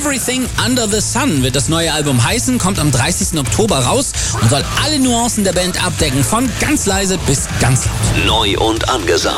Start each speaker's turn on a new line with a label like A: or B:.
A: Everything Under the Sun wird das neue Album heißen, kommt am 30. Oktober raus und soll alle Nuancen der Band abdecken, von ganz leise bis ganz laut.
B: Neu und angesagt.